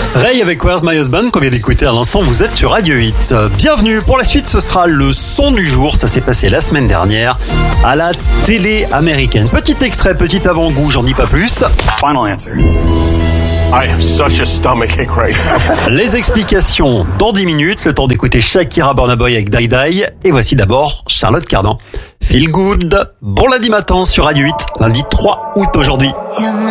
Ray avec Where's My Husband qu'on vient d'écouter à l'instant, vous êtes sur Radio 8. Bienvenue, pour la suite ce sera le son du jour, ça s'est passé la semaine dernière à la télé américaine. Petit extrait, petit avant-goût, j'en dis pas plus. Final answer. I have such a stomachache right now. Les explications dans 10 minutes, le temps d'écouter Shakira Burna Boy avec Die Die. Et voici d'abord Charlotte Cardin. Feel Good, bon lundi matin sur Radio 8, lundi 3 août aujourd'hui.